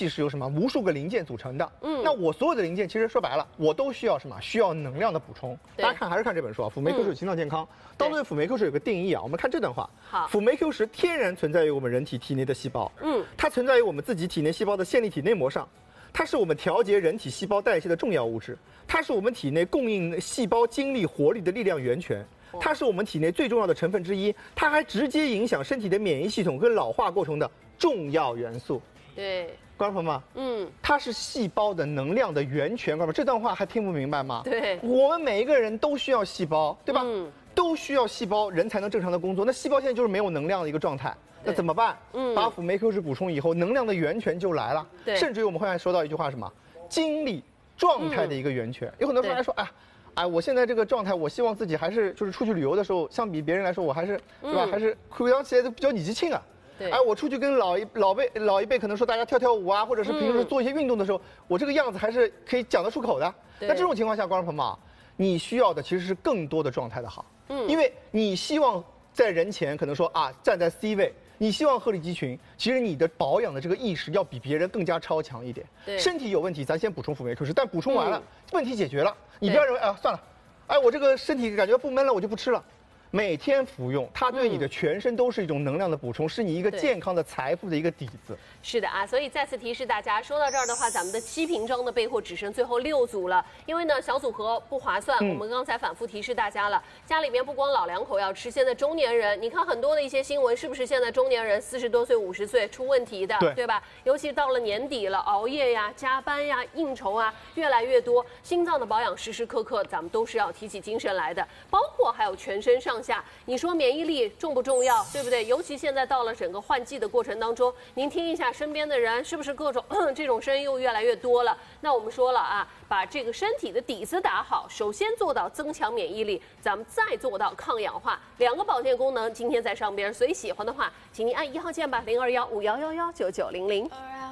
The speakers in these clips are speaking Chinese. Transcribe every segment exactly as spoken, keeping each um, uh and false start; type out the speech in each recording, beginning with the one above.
器是由什么无数个零件组成的。嗯，那我所有的零件其实说白了，我都需要什么？需要能量的补充。大家看还是看这本书啊，辅酶 Q 十心脏健康。当中对辅酶 Q 十有个定义啊，我们看这段话。 好， 辅酶 Q 十天然存在于我们人体体内的细胞。嗯，它存在于我们自己体内细胞的线粒体内膜上。它是我们调节人体细胞代谢的重要物质，它是我们体内供应细胞精力活力的力量源泉，它是我们体内最重要的成分之一，它还直接影响身体的免疫系统跟老化过程的重要元素。 对， 观众朋友们，嗯，它是细胞的能量的源泉。观众们，这段话还听不明白吗？ 对， 我们每一个人都需要细胞，对吧？嗯，都需要细胞，人才能正常的工作。那细胞现在就是没有能量的一个状态。那怎么办？嗯，把辅酶 Q 十补充以后，能量的源泉就来了。对，甚至于我们会说到一句话，什么？精力状态的一个源泉。嗯、有很多人来说，哎，哎，我现在这个状态，我希望自己还是就是出去旅游的时候，相比别人来说，我还是是吧？嗯、还是回想起来都比较年纪轻啊。对，哎，我出去跟老一老辈老一辈可能说大家跳跳舞啊，或者是平时做一些运动的时候，嗯、我这个样子还是可以讲得出口的。那这种情况下，观众朋友们啊，你需要的其实是更多的状态的好。嗯，因为你希望在人前可能说啊站在 C 位。你希望鹤立鸡群，其实你的保养的这个意识要比别人更加超强一点。对，身体有问题，咱先补充辅酶 Q 十，但补充完了，嗯、问题解决了，你不要认为啊算了，哎我这个身体感觉不闷了，我就不吃了。每天服用，它对你的全身都是一种能量的补充，是你一个健康的财富的一个底子。 是的啊，所以再次提示大家，说到这儿的话，咱们的七瓶装的备货只剩最后六组了。因为呢，小组合不划算，嗯、我们刚才反复提示大家了，家里面不光老两口要吃，现在中年人，你看很多的一些新闻，是不是现在中年人四十多岁、五十岁出问题的，对, 对吧？尤其到了年底了，熬夜呀、加班呀、应酬啊，越来越多，心脏的保养时时刻刻咱们都是要提起精神来的，包括还有全身上下，你说免疫力重不重要，对不对？尤其现在到了整个换季的过程当中，您听一下身边的人是不是各种这种声音又越来越多了？那我们说了啊，把这个身体的底子打好，首先做到增强免疫力，咱们再做到抗氧化，两个保健功能今天在上边，所以喜欢的话，请您按一号键吧，零二幺五幺幺幺九九零零。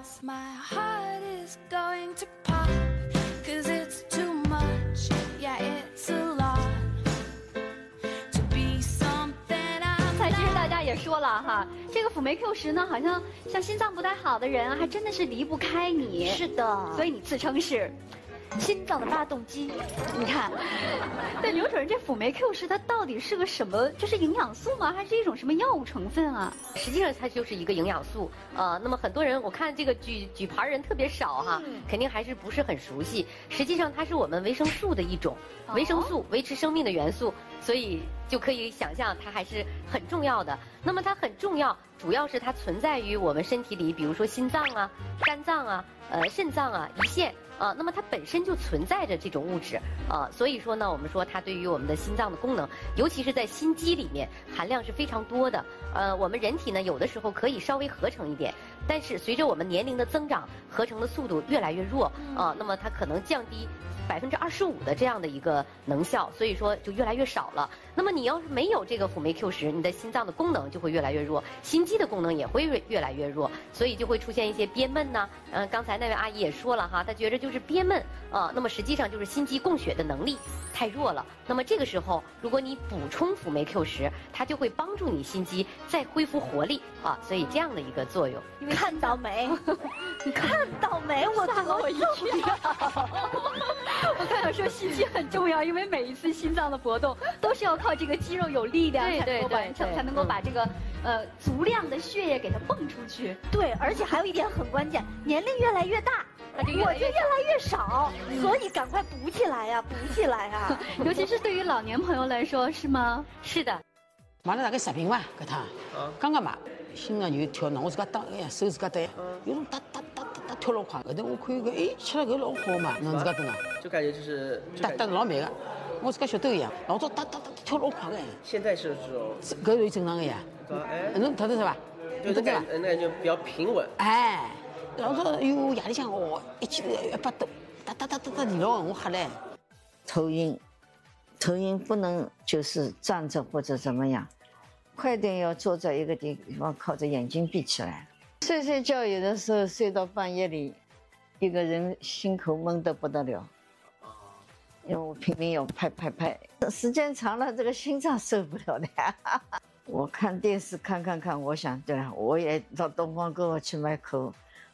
也说了哈，这个辅酶 Q 十呢，好像像心脏不太好的人啊，还真的是离不开你。是的，所以你自称是心脏的发动机。你看，对刘主任，这辅酶 Q 十它到底是个什么？这是营养素吗？还是一种什么药物成分啊？ 实际上它就是一个营养素。呃，那么很多人我看这个举举牌人特别少哈，嗯、肯定还是不是很熟悉。实际上它是我们维生素的一种，哦、维生素维持生命的元素，所以就可以想象它还是很重要的。那么它很重要，主要是它存在于我们身体里，比如说心脏啊、肝脏啊、呃肾脏啊、胰腺。啊，那么它本身就存在着这种物质，啊，所以说呢，我们说它对于我们的心脏的功能，尤其是在心肌里面含量是非常多的。呃，我们人体呢有的时候可以稍微合成一点，但是随着我们年龄的增长，合成的速度越来越弱，啊，那么它可能降低百分之二十五的这样的一个能效，所以说就越来越少了。那么你要是没有这个辅酶 Q 十，你的心脏的功能就会越来越弱，心肌的功能也会越越来越弱，所以就会出现一些憋闷呐。嗯、呃，刚才那位阿姨也说了哈，她觉着就是憋闷啊、呃，那么实际上就是心肌供血的能力太弱了。那么这个时候，如果你补充辅酶 Q 十，它就会帮助你心肌再恢复活力啊，所以这样的一个作用。 因为看到没？你看到没？我吓了我一跳。我看到说心肌很重要，因为每一次心脏的搏动都是要靠这个肌肉有力量才能够完成，才能够把这个呃足量的血液给它泵出去。 对，而且还有一点很关键，年龄越来越大，我就越来越少，所以赶快补起来呀，补起来呀！ 尤其是对于老年朋友来说，是吗？ 是的。 买了大概十瓶吧，搿趟，刚刚买，心脏就跳呢，我自家打，哎呀，手自家打，有种哒哒哒哒哒跳老快，后头我看搿哎吃了搿老好嘛，侬自家懂啊？ 就感觉就是哒哒老慢个，我自家晓得一样，老早哒哒哒跳老快个。 现在是这种， 搿属于正常个呀。 哎， 侬晓得是吧？ 对对吧？那就比较平稳。 哎，老早哟夜里向哦，一记头一百多，哒哒哒哒哒，你老我吓嘞。 头晕，头晕不能就是站着或者怎么样。快点要坐在一个地方，靠着眼睛闭起来。睡睡觉有的时候睡到半夜里，一个人心口闷得不得了。因为我拼命要拍拍拍，时间长了这个心脏受不了的。我看电视看看看，我想对了，我也到东方购物去买口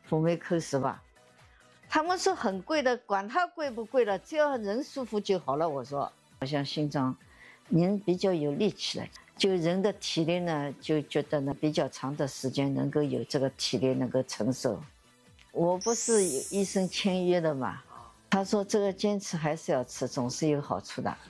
辅酶 Q 十吧。他们说很贵的，管它贵不贵了，只要人舒服就好了。我说，好像心脏，人比较有力气了，就人的体力呢，就觉得呢比较长的时间能够有这个体力能够承受。我不是有医生签约的嘛，他说这个坚持还是要吃，总是有好处的。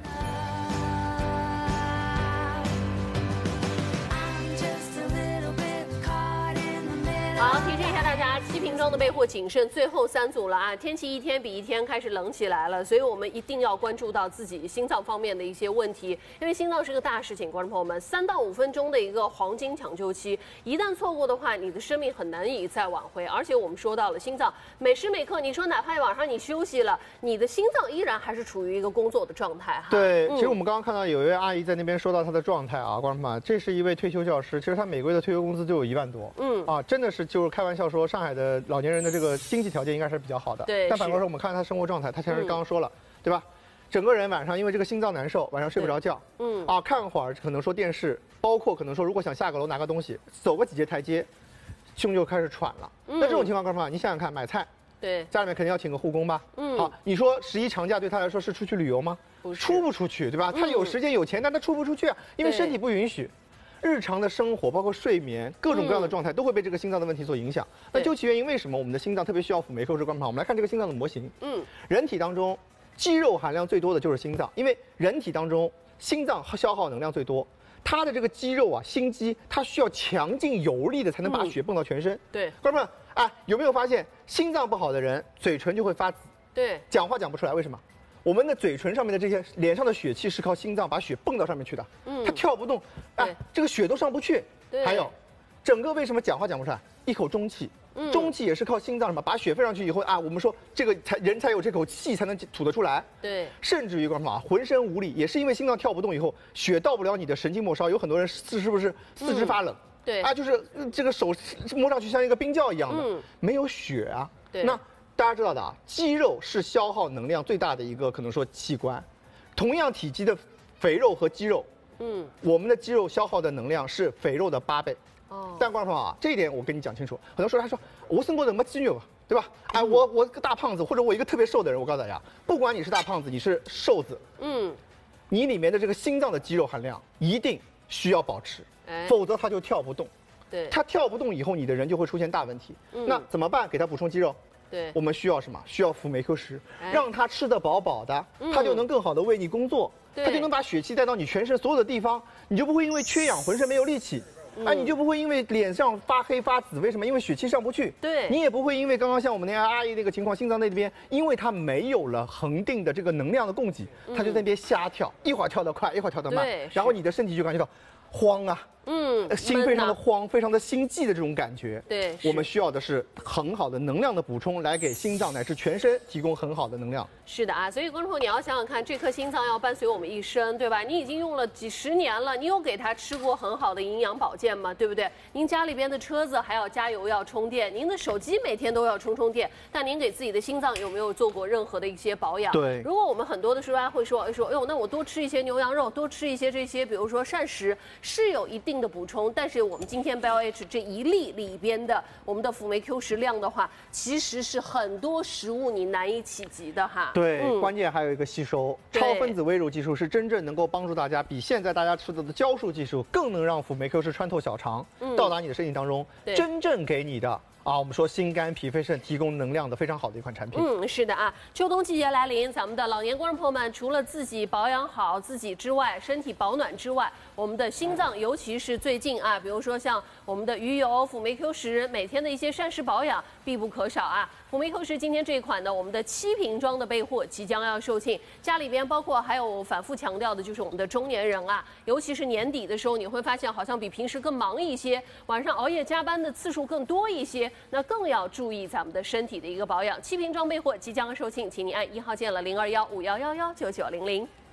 好，提示一下大家，七瓶装的备货仅剩最后三组了啊！天气一天比一天开始冷起来了，所以我们一定要关注到自己心脏方面的一些问题，因为心脏是个大事情。观众朋友们，三到五分钟的一个黄金抢救期，一旦错过的话，你的生命很难以再挽回。而且我们说到了心脏，每时每刻，你说哪怕晚上你休息了，你的心脏依然还是处于一个工作的状态哈。 对，嗯、其实我们刚刚看到有一位阿姨在那边说到她的状态啊，观众朋友们，这是一位退休教师，其实她每个月的退休工资就有一万多，嗯啊，真的是就是开玩笑说，上海的老年人的这个经济条件应该是比较好的。 对。 但反过来说，我们看看他生活状态，他其实刚刚说了，嗯、对吧？整个人晚上因为这个心脏难受，晚上睡不着觉。嗯。啊，看会儿可能说电视，包括可能说如果想下个楼拿个东西，走个几节台阶，胸就开始喘了。嗯。那这种情况，干嘛？你想想看，买菜， 对， 家里面肯定要请个护工吧？嗯。好，你说十一长假对他来说是出去旅游吗？ 不是。 出不出去，对吧？他有时间有钱，但他出不出去啊，因为身体不允许。日常的生活，包括睡眠，各种各样的状态，都会被这个心脏的问题所影响。那究其原因，为什么我们的心脏特别需要辅酶 Q 十观察？我们来看这个心脏的模型。嗯，人体当中肌肉含量最多的就是心脏，因为人体当中心脏消耗能量最多，它的这个肌肉啊，心肌，它需要强劲有力的才能把血泵到全身。 对， 观众们啊，有没有发现心脏不好的人，嘴唇就会发紫？ 对， 讲话讲不出来，为什么？我们的嘴唇上面的这些脸上的血气是靠心脏把血泵到上面去的，嗯，它跳不动，哎，这个血都上不去。对，还有，整个为什么讲话讲不出来？一口中气，嗯，中气也是靠心脏什么把血分上去以后啊，我们说这个才人才有这口气才能吐得出来。 对， 甚至于干嘛？浑身无力，也是因为心脏跳不动以后，血到不了你的神经末梢，有很多人是是不是四肢发冷？ 嗯、对， 啊，就是这个手摸上去像一个冰窖一样的，嗯，没有血啊。 对， 那。大家知道的啊，肌肉是消耗能量最大的一个可能说器官，同样体积的肥肉和肌肉，嗯，我们的肌肉消耗的能量是肥肉的八倍。哦，但观众朋友啊，这一点我跟你讲清楚。很多时候他说我生过什么肌肉，对吧？哎，我我个大胖子，或者我一个特别瘦的人，我告诉大家，不管你是大胖子，你是瘦子，嗯，你里面的这个心脏的肌肉含量一定需要保持，哎、否则它就跳不动。 对， 它跳不动以后，你的人就会出现大问题。嗯、那怎么办？给它补充肌肉。 对， 我们需要什么？需要辅酶 Q 十，让它吃得饱饱的，它就能更好的为你工作，它就能把血气带到你全身所有的地方，你就不会因为缺氧浑身没有力气，啊，你就不会因为脸上发黑发紫，为什么？因为血气上不去。 对， 你也不会因为刚刚像我们那个阿姨那个情况，心脏那边，因为它没有了恒定的这个能量的供给，它就在那边瞎跳，一会儿跳得快，一会儿跳得慢，然后你的身体就感觉到慌啊。嗯，心非常的慌，非常的心悸的这种感觉。 对， 我们需要的是很好的能量的补充，来给心脏乃至全身提供很好的能量。 是的啊，所以观众朋友，你要想想看，这颗心脏要伴随我们一生，对吧？你已经用了几十年了，你有给它吃过很好的营养保健吗？对不对？您家里边的车子还要加油要充电，您的手机每天都要充充电，但您给自己的心脏有没有做过任何的一些保养？ 对， 如果我们很多的时候会说，说，哎呦，那我多吃一些牛羊肉，多吃一些这些，比如说膳食，是有一定的补充，但是。是我们今天 BioH 这一粒里边的我们的辅酶 Q 十量的话，其实是很多食物你难以企及的哈。 对，嗯、关键还有一个吸收，超分子微乳技术是真正能够帮助大家，比现在大家吃到的胶束技术更能让辅酶 Q 十穿透小肠，嗯、到达你的身体当中，真正给你的。啊，我们说心肝脾肺肾提供能量的非常好的一款产品。 嗯，是的啊，秋冬季节来临，咱们的老年观众朋友们，除了自己保养好自己之外，身体保暖之外，我们的心脏，尤其是最近啊，比如说像我们的鱼油、辅酶 Q 十，每天的一些膳食保养必不可少啊。辅酶 Q 十今天这一款呢，我们的七瓶装的备货即将要售罄，家里边包括还有反复强调的就是我们的中年人啊，尤其是年底的时候，你会发现好像比平时更忙一些，晚上熬夜加班的次数更多一些。那更要注意咱们的身体的一个保养，七瓶装备货即将售罄，请您按一号键了零二幺五幺幺幺九九零零。